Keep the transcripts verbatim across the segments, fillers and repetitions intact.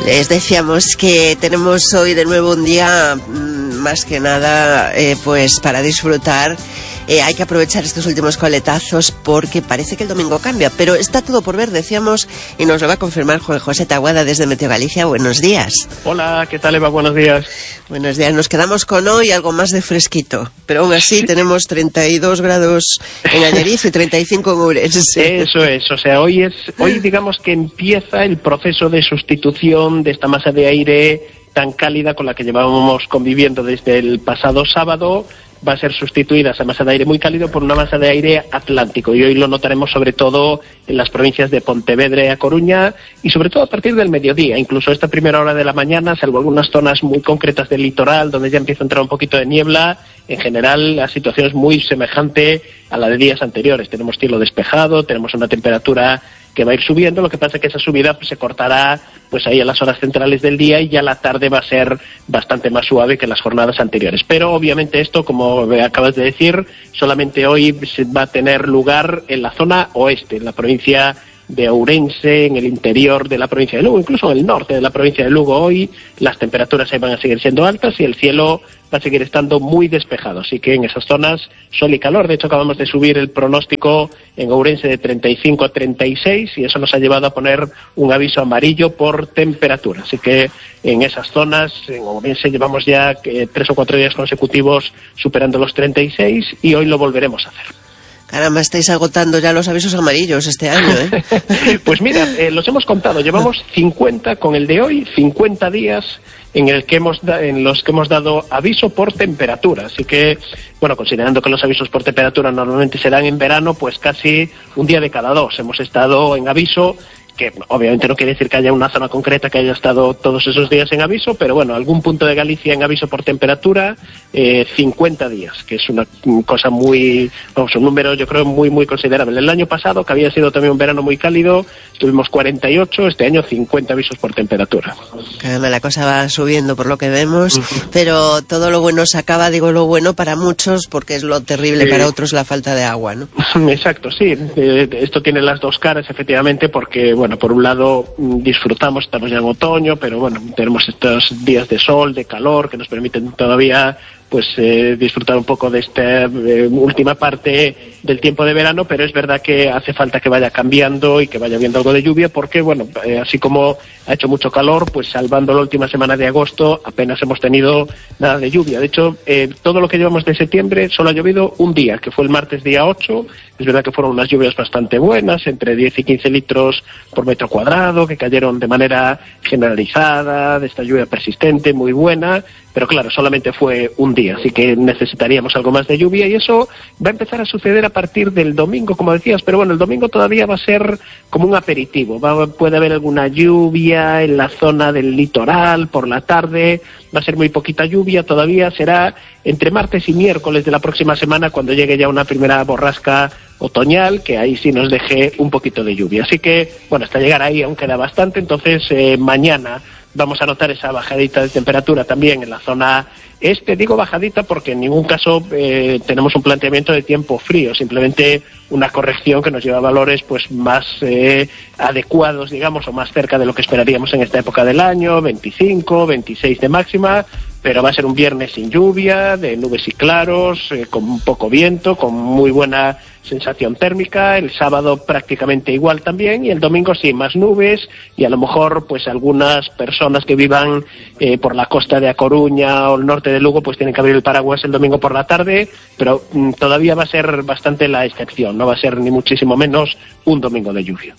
Les decíamos que tenemos hoy de nuevo un día más que nada eh, pues para disfrutar. Eh, hay que aprovechar estos últimos coletazos porque parece que el domingo cambia, pero está todo por ver, decíamos, y nos lo va a confirmar Juan José Taboada desde Meteo Galicia. Buenos días. Hola, ¿qué tal, Eva? Buenos días. Buenos días. Nos quedamos con hoy algo más de fresquito, pero aún así sí. Tenemos treinta y dos grados en Allariz y treinta y cinco en Ourense. Eso es, o sea, hoy es hoy digamos que empieza el proceso de sustitución de esta masa de aire tan cálida con la que llevábamos conviviendo desde el pasado sábado. Va a ser sustituida esa masa de aire muy cálido por una masa de aire atlántico, y hoy lo notaremos sobre todo en las provincias de Pontevedra y A Coruña, y sobre todo a partir del mediodía, incluso esta primera hora de la mañana, salvo algunas zonas muy concretas del litoral donde ya empieza a entrar un poquito de niebla. En general la situación es muy semejante a la de días anteriores. Tenemos cielo despejado, tenemos una temperatura que va a ir subiendo, lo que pasa es que esa subida pues, se cortará pues ahí a las horas centrales del día, y ya la tarde va a ser bastante más suave que las jornadas anteriores. Pero obviamente esto, como acabas de decir, solamente hoy se va a tener lugar en la zona oeste, en la provincia de Ourense, en el interior de la provincia de Lugo, incluso en el norte de la provincia de Lugo. Hoy las temperaturas ahí van a seguir siendo altas y el cielo va a seguir estando muy despejado, así que en esas zonas sol y calor. De hecho, acabamos de subir el pronóstico en Ourense de treinta y cinco a treinta y seis, y eso nos ha llevado a poner un aviso amarillo por temperatura, así que en esas zonas, en Ourense, llevamos ya eh, tres o cuatro días consecutivos superando los treinta y seis, y hoy lo volveremos a hacer. Caramba, estáis agotando ya los avisos amarillos este año, ¿eh? Pues mira, eh, los hemos contado, llevamos cincuenta con el de hoy, cincuenta días en el que hemos da, en los que hemos dado aviso por temperatura, así que, bueno, considerando que los avisos por temperatura normalmente se dan en verano, pues casi un día de cada dos hemos estado en aviso, que obviamente no quiere decir que haya una zona concreta que haya estado todos esos días en aviso, pero bueno, algún punto de Galicia en aviso por temperatura, eh, cincuenta días, que es una cosa muy, vamos, un número yo creo muy muy considerable. El año pasado, que había sido también un verano muy cálido, tuvimos cuarenta y ocho, este año cincuenta avisos por temperatura. Caramba, la cosa va subiendo por lo que vemos, uh-huh. Pero todo lo bueno se acaba, digo lo bueno para muchos, porque es lo terrible eh, para otros la falta de agua, ¿no? Exacto, sí, eh, esto tiene las dos caras, efectivamente, porque bueno, por un lado disfrutamos, estamos ya en otoño, pero bueno, tenemos estos días de sol, de calor, que nos permiten todavía pues eh, disfrutar un poco de esta eh, última parte del tiempo de verano, pero es verdad que hace falta que vaya cambiando y que vaya habiendo algo de lluvia, porque bueno, eh, así como ha hecho mucho calor, pues salvando la última semana de agosto apenas hemos tenido nada de lluvia. De hecho, eh, todo lo que llevamos de septiembre solo ha llovido un día, que fue el martes día ocho. Es verdad que fueron unas lluvias bastante buenas, entre diez y quince litros por metro cuadrado, que cayeron de manera generalizada, de esta lluvia persistente, muy buena, pero claro, solamente fue un día, así que necesitaríamos algo más de lluvia, y eso va a empezar a suceder a partir del domingo, como decías, pero bueno, el domingo todavía va a ser como un aperitivo, va, puede haber alguna lluvia en la zona del litoral por la tarde, va a ser muy poquita lluvia, todavía será entre martes y miércoles de la próxima semana cuando llegue ya una primera borrasca otoñal, que ahí sí nos deje un poquito de lluvia. Así que, bueno, hasta llegar ahí aún queda bastante, entonces eh, mañana vamos a notar esa bajadita de temperatura también en la zona este. Digo bajadita porque en ningún caso eh, tenemos un planteamiento de tiempo frío, simplemente una corrección que nos lleva a valores pues más eh, adecuados, digamos, o más cerca de lo que esperaríamos en esta época del año, veinticinco, veintiséis de máxima, pero va a ser un viernes sin lluvia, de nubes y claros, eh, con poco viento, con muy buena sensación térmica. El sábado prácticamente igual también, y el domingo sí, más nubes, y a lo mejor pues algunas personas que vivan eh, por la costa de A Coruña o el norte de Lugo pues tienen que abrir el paraguas el domingo por la tarde, pero mm, todavía va a ser bastante la excepción, no va a ser ni muchísimo menos un domingo de lluvia.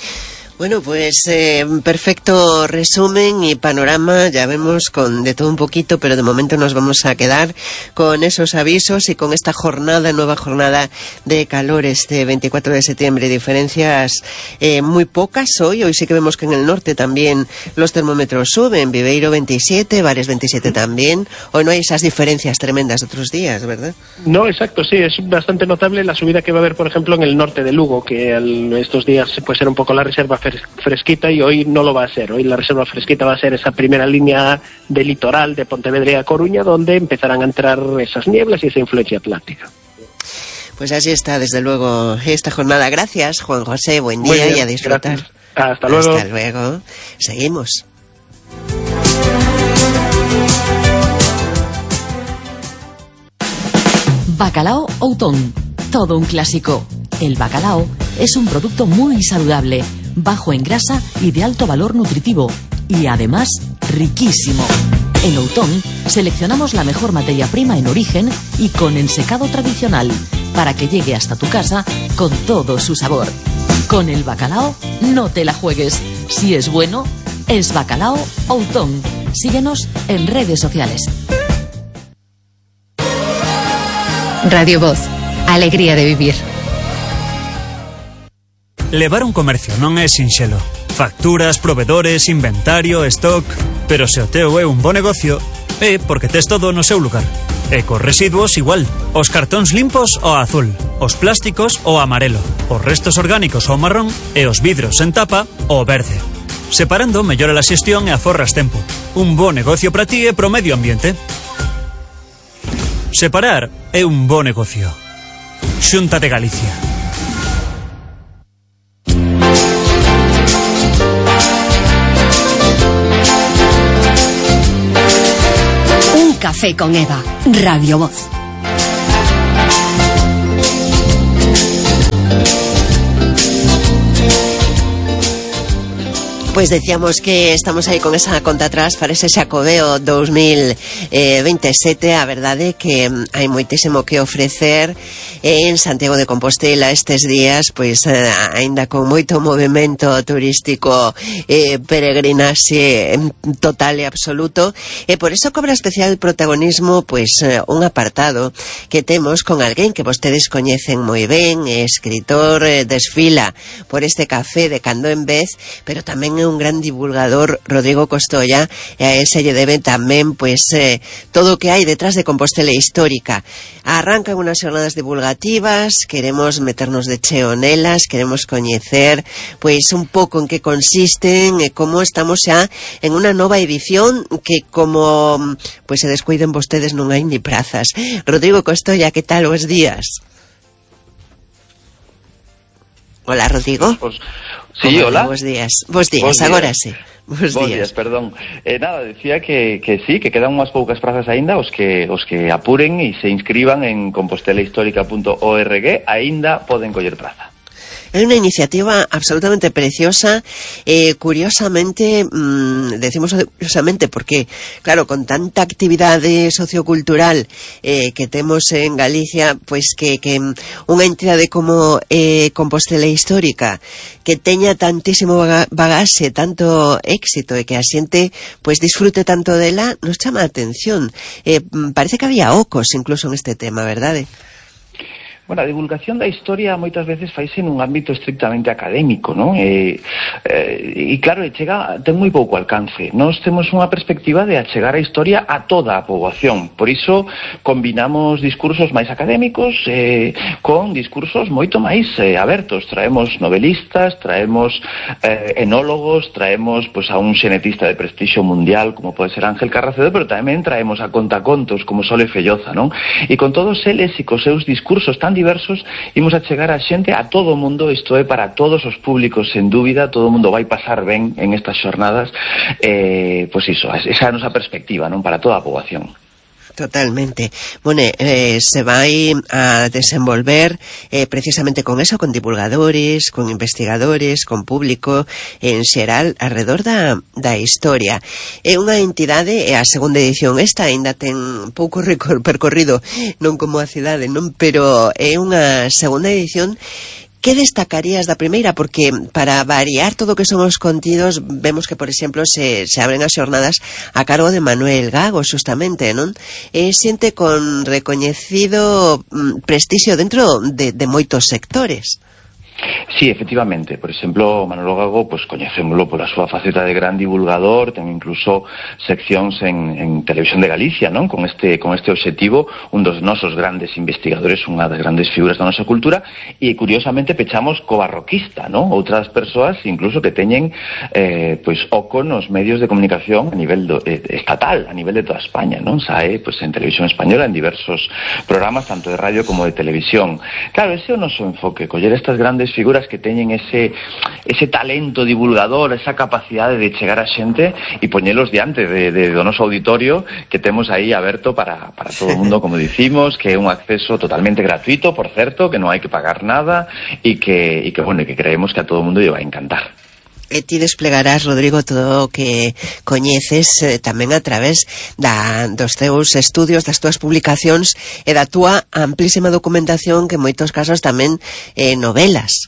Bueno, pues eh, perfecto resumen y panorama, ya vemos con de todo un poquito, pero de momento nos vamos a quedar con esos avisos y con esta jornada, nueva jornada de calor este veinticuatro de septiembre. Diferencias eh, muy pocas hoy, hoy sí que vemos que en el norte también los termómetros suben, Viveiro veintisiete, Bares veintisiete también. Hoy no hay esas diferencias tremendas de otros días, ¿verdad? No, exacto, sí, es bastante notable la subida que va a haber, por ejemplo, en el norte de Lugo, que al, estos días puede ser un poco la reserva fresquita, y hoy no lo va a ser. Hoy la reserva fresquita va a ser esa primera línea de litoral de Pontevedra y A Coruña, donde empezarán a entrar esas nieblas y esa influencia atlántica. Pues así está, desde luego, esta jornada. Gracias, Juan José, buen día y a disfrutar. Gracias. Hasta luego. Hasta luego. Seguimos. Bacalao Outón, todo un clásico. El bacalao es un producto muy saludable, bajo en grasa y de alto valor nutritivo, y además riquísimo. En Outón seleccionamos la mejor materia prima en origen y con ensecado tradicional, para que llegue hasta tu casa con todo su sabor. Con el bacalao no te la juegues. Si es bueno, es Bacalao Outón. Síguenos en redes sociales. Radio Voz, alegría de vivir. Levar un comercio non é sinxelo. Facturas, provedores, inventario, stock... Pero se o teu é un bo negocio, é porque tes todo no seu lugar. E cos residuos igual. Os cartóns limpos ao azul, os plásticos ao amarelo, os restos orgánicos ao marrón e os vidros en tapa ao verde. Separando mellora a xestión e aforras tempo. Un bo negocio para ti e pro medio ambiente. Separar é un bo negocio. Xunta de Galicia. Café con Eva, Radio Voz. Pois decíamos que estamos aí con esa conta atrás para ese Xacobeo dos mil veintisiete. A verdade é que hai moitísimo que ofrecer en Santiago de Compostela estes días, pois aínda con moito movimento turístico, eh, peregrinaxe total e absoluto, e por iso cobra especial protagonismo pois un apartado que temos con alguén que vostedes coñecen moi ben, é escritor, desfila por este café de cando en vez, pero tamén é un gran divulgador, Rodrigo Costolla, e a ese lle debe tamén pois eh, todo o que hai detrás de Compostela histórica. Arrancan unhas xornadas divulgativas, queremos meternos de cheo nelas, queremos coñecer pois un pouco en que consisten e como estamos xa en unha nova edición que como pois se descuiden vostedes non hai ni prazas. Rodrigo Costolla, que tal? Bos días. Hola, Rodrigo. Pues, sí, hola. Bos días. Bos días, bos agora sí. Bos, bos días. días, perdón. Eh, nada, decía que, que sí, que quedan unhas poucas prazas aínda, os que os que apuren e se inscriban en compostela histórica punto org, aínda poden coller praza. É unha iniciativa absolutamente preciosa, eh, curiosamente, mmm, decimos curiosamente porque, claro, con tanta actividade sociocultural eh, que temos en Galicia, pois que, que unha entidade como eh, Compostela Histórica, que teña tantísimo bagaxe, tanto éxito e que a xente pois disfrute tanto dela, nos chama a atención. Eh, parece que había ocos incluso en este tema, verdade? Bueno, a divulgación da historia moitas veces faise nun ámbito estrictamente académico, non? E, e, e claro, chega, ten moi pouco alcance. Nós temos unha perspectiva de achegar a historia a toda a poboación. Por iso combinamos discursos máis académicos eh, con discursos moito máis eh, abertos. Traemos novelistas, traemos eh, enólogos, traemos pues, a un xenetista de prestixio mundial como pode ser Ángel Carracedo, pero tamén traemos a contacontos como Sole Felloza, non? E con todos eles e cos seus discursos tan diversos, imos a chegar a xente a todo o mundo, isto é para todos os públicos, sen dúbida, todo o mundo vai pasar ben en estas xornadas, eh, pois iso, esa é a nosa perspectiva, non, para toda a poboación. Totalmente. Bueno, eh, se vai a desenvolver eh, precisamente con eso, con divulgadores, con investigadores, con público en xeral alrededor da, da historia. É unha entidade, é a segunda edición, esta ainda ten pouco percorrido, non como a cidade, non, pero é unha segunda edición. Que destacarías da primeira? Porque para variar todo o que son os contidos, vemos que, por exemplo, se, se abren as xornadas a cargo de Manuel Gago, justamente, non? É xente con recoñecido mm, prestixio dentro de, de moitos sectores. Sí, efectivamente. Por exemplo, Manolo Gago, pues coñecémolo pola súa faceta de gran divulgador, ten incluso seccións en, en Televisión de Galicia, non? Con este con este obxectivo, un dos nosos grandes investigadores, unha das grandes figuras da nosa cultura, e curiosamente pechamos co barroquista, non? Outras persoas incluso que teñen eh, pois oco nos medios de comunicación a nivel do, eh, estatal, a nivel de toda España, non? Sae pois en Televisión Española en diversos programas, tanto de radio como de televisión. Claro, ese é o noso enfoque, coller estas grandes figuras figuras que teñen ese ese talento divulgador, esa capacidade de chegar a xente e poñelos diante de, de do noso auditorio que temos aí aberto para, para todo o mundo, como dicimos, que é un acceso totalmente gratuito, por certo, que non hai que pagar nada e que, e que, bueno, que creemos que a todo o mundo lle vai a encantar. E ti desplegarás, Rodrigo, todo o que coñeces eh, tamén a través da, dos teus estudios, das túas publicacións e da túa amplísima documentación que en moitos casos tamén eh, novelas.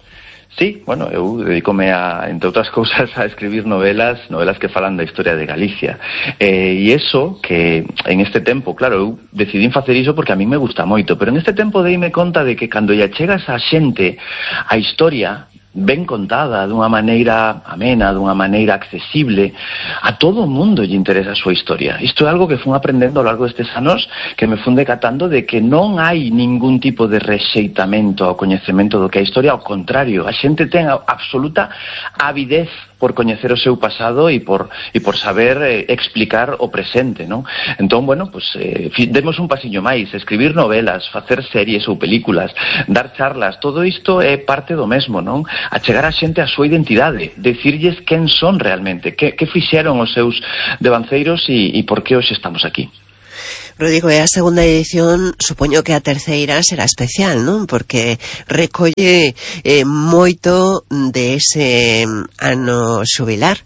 Sí, bueno, eu dedícome a, entre outras cousas, a escribir novelas, novelas que falan da historia de Galicia. Eh, e eso, que en este tempo, claro, eu decidín facer iso porque a mí me gusta moito, pero en este tempo deime conta de que cando lle chegas a xente a historia ben contada, dunha maneira amena, dunha maneira accesible, a todo o mundo lle interesa a súa historia. Isto é algo que fun aprendendo ao largo destes anos, que me fun decatando de que non hai ningún tipo de rexeitamento ao coñecemento do que é a historia, ao contrario, a xente ten a absoluta avidez por coñecer o seu pasado e por e por saber eh, explicar o presente, non? Entón, bueno, pues eh, demos un pasiño máis, escribir novelas, facer series ou películas, dar charlas, todo isto é parte do mesmo, non? Achegar a xente a súa identidade, decirlles quen son realmente, que, que fixeron os seus devanceiros e, e por que hoxe estamos aquí. Rodrigo, e a segunda edición, supoño que a terceira será especial, non? Porque recolle eh, moito de ese ano xubilar.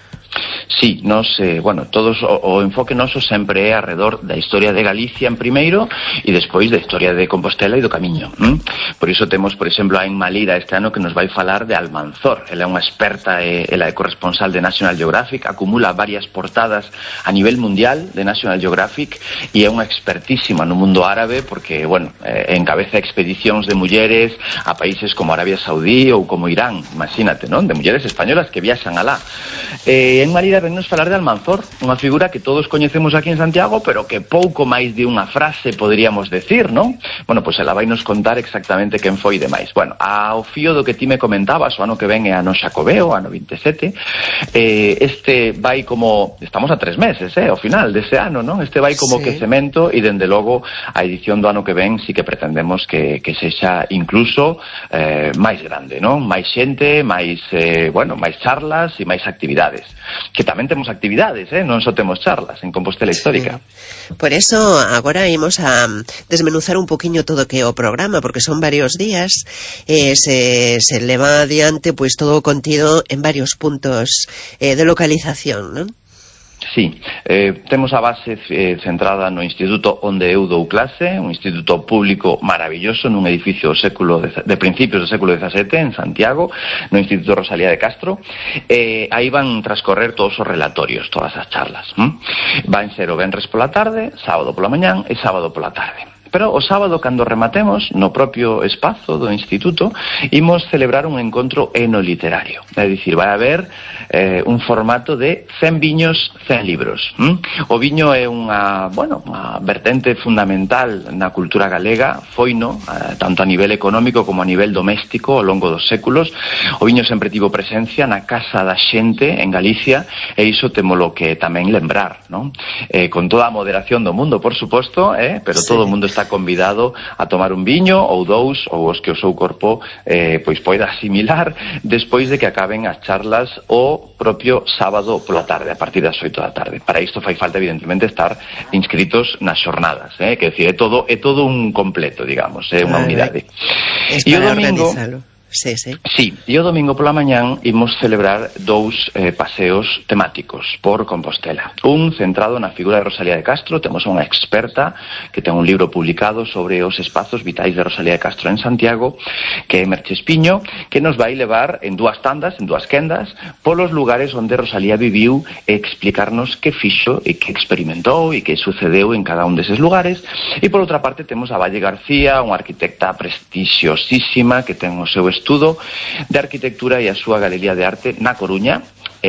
Sí, nos, eh, bueno, todos o, o enfoque noso sempre é alrededor da historia de Galicia en primeiro e despois da historia de Compostela e do Camiño. ¿m? Por iso temos, por exemplo, a Emma Lira este ano que nos vai falar de Almanzor. Ela é unha experta, eh, ela é corresponsal de National Geographic, acumula varias portadas a nivel mundial de National Geographic e é unha expertísima no mundo árabe porque, bueno, eh, encabeza expedicións de mulleres a países como Arabia Saudí ou como Irán, imagínate, non? De mulleres españolas que viaxan alá. Eh, Emma Lira vennos falar de Almanzor, unha figura que todos coñecemos aquí en Santiago, pero que pouco máis de unha frase poderíamos decir, non? Bueno, pois ela vai nos contar exactamente quen foi demais. Bueno, ao fío do que ti me comentabas, o ano que ven é ano Xacobeo, ano vinte e sete, eh, este vai como, estamos a tres meses, eh, ao final dese ano, non? Este vai como sí. que cemento e, dende logo, a edición do ano que ven sí que pretendemos que, que sexa incluso eh, máis grande, non? Máis xente, máis, eh, bueno, máis charlas e máis actividades. Que tamén temos actividades, eh? Non só temos charlas en Compostela Histórica. Sí. Por eso agora imos a desmenuzar un poquinho todo que é o programa, porque son varios días, eh, se, se leva adiante pois todo o contido en varios puntos eh, de localización, non? Sí, eh, temos a base eh, centrada no instituto onde eu dou clase, un instituto público maravilloso nun edificio do século de, de principios do século dezasete en Santiago, no Instituto Rosalía de Castro. Eh, aí van transcorrer todos os relatorios, todas as charlas. ¿m? Van ser o venres pola tarde, sábado pola mañán e sábado pola tarde. Pero o sábado, cando rematemos, no propio espazo do instituto, imos celebrar un encontro enoliterario. É dicir, vai haber eh, un formato de cen viños, cen libros. ¿Mm? O viño é unha, bueno, unha vertente fundamental na cultura galega, foino, eh, tanto a nivel económico como a nivel doméstico ao longo dos séculos. O viño sempre tivo presencia na casa da xente en Galicia, e iso temolo que tamén lembrar, non? Eh, con toda a moderación do mundo, por suposto, eh, pero sí. todo o mundo está convidado a tomar un viño ou dous, ou os que o seu corpo eh, pois poida asimilar despois de que acaben as charlas o propio sábado pola tarde, a partir das oito da tarde. Para isto fai falta, evidentemente, estar inscritos nas xornadas, eh, que decir, é todo, é todo un completo, digamos, é unha unidade. E o domingo... Sí, sí. Sí, e o domingo pola mañán imos celebrar dous eh, paseos temáticos por Compostela. Un centrado na figura de Rosalía de Castro, temos unha experta que ten un libro publicado sobre os espazos vitais de Rosalía de Castro en Santiago, que é Merche Espiño, que nos vai levar en dúas tandas, en dúas quendas, polos lugares onde Rosalía viviu e explicarnos que fixo e que experimentou e que sucedeu en cada un deses lugares. E por outra parte temos a Valle García, unha arquitecta prestixiosísima que ten o seu estudo de arquitectura e a súa galería de arte na Coruña,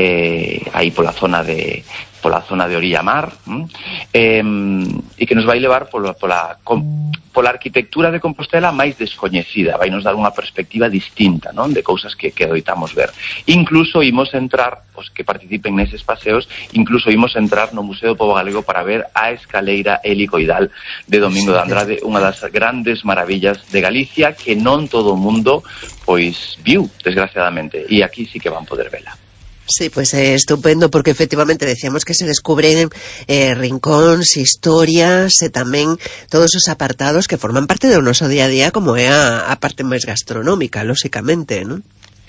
eh, aí pola zona de pola zona de Orilla Mar, eh, e que nos vai levar pola, pola, pola arquitectura de Compostela máis descoñecida, vai nos dar unha perspectiva distinta, non, de cousas que, que doitamos ver. Incluso imos entrar, os que participen neses paseos, incluso imos entrar no Museo do Pobo Galego para ver a escaleira helicoidal de Domingo de Andrade, unha das grandes maravillas de Galicia que non todo o mundo pois viu, desgraciadamente, e aquí sí que van poder vela. Sí, pues é eh, estupendo, porque efectivamente decíamos que se descubren eh, rincóns, historias e tamén todos os apartados que forman parte do noso día a día, como é a, a parte máis gastronómica, lóxicamente, non?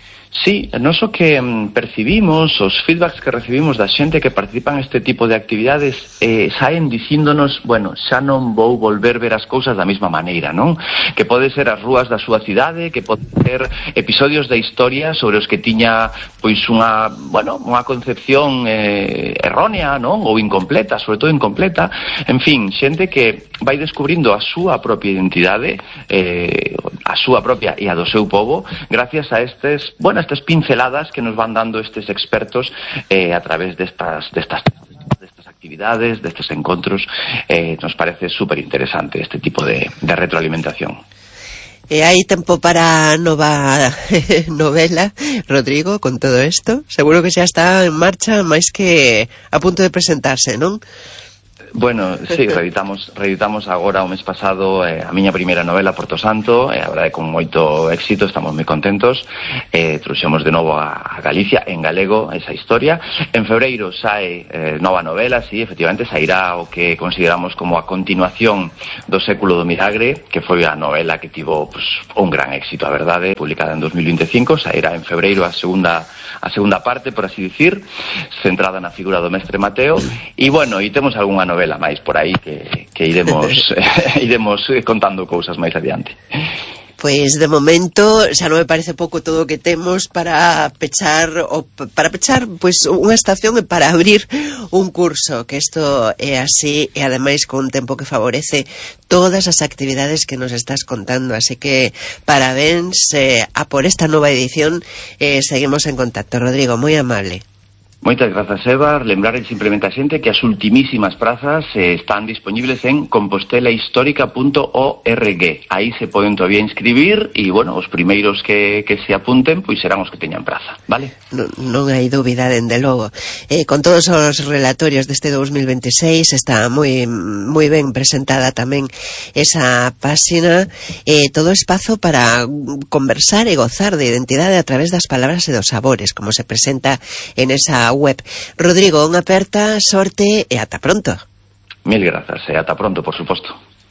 Sí, nós o que mm, percibimos, os feedbacks que recibimos da xente que participan neste tipo de actividades eh, saen dicíndonos, bueno, xa non vou volver ver as cousas da mesma maneira, non? Que pode ser as rúas da súa cidade, que pode ser episodios da historia sobre os que tiña pois unha, bueno, unha concepción eh, errónea, non? Ou incompleta, sobre todo incompleta. En fin, xente que vai descubrindo a súa propia identidade, eh, a súa propia e a do seu pobo, gracias a estes, bueno, estas pinceladas que nos van dando estes expertos eh, a través destas, destas, destas actividades, destes encontros. Eh, nos parece súper interesante este tipo de, de retroalimentación. E hai tempo para nova novela, Rodrigo, con todo isto? Seguro que xa está en marcha, máis que a punto de presentarse, non? Bueno, sí, reeditamos, reeditamos agora o mes pasado eh, a miña primeira novela, Porto Santo, e eh, a verdade con moito éxito, estamos moi contentos. Eh, trouxemos de novo a, a Galicia en galego esa historia. En febreiro sae eh, nova novela, sí, efectivamente sairá o que consideramos como a continuación do Século do Milagre, que foi a novela que tivo pues, un gran éxito, a verdade, publicada en dos mil veinticinco. Sairá en febreiro a segunda a segunda parte, por así dicir, centrada na figura do mestre Mateo. E bueno, e temos algunha novela máis por aí que, que iremos iremos contando cousas máis adiante. Pois de momento xa non me parece pouco todo o que temos para pechar o para pechar pois unha estación e para abrir un curso, que isto é así e ademais con un tempo que favorece todas as actividades que nos estás contando, así que parabéns eh, a por esta nova edición. Eh, seguimos en contacto, Rodrigo, moi amable. Moitas grazas, Eva. Lembrar simplemente a xente que as ultimísimas prazas eh, están disponibles en compostela histórica punto org. Aí se poden todavía inscribir e, bueno, os primeiros que, que se apunten pois serán os que teñan praza, vale? Non, non hai dúbida, dende logo. Eh, con todos os relatorios deste dos mil veintiséis está moi moi ben presentada tamén esa páxina, eh, todo espazo para conversar e gozar de identidade a través das palabras e dos sabores, como se presenta en esa web. Rodrigo, unha aperta, sorte e ata pronto. Mil grazas e ata pronto, por suposto.